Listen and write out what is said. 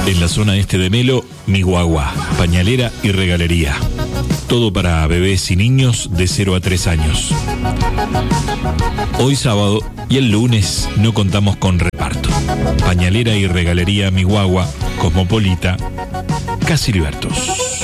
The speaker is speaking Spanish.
En la zona este de Melo, Mi Guagua, pañalera y regalería. Todo para bebés y niños de 0 a 3 años. Hoy sábado y el lunes no contamos con reparto. Pañalera y regalería Mi Guagua, Cosmopolita, Casi Libertos.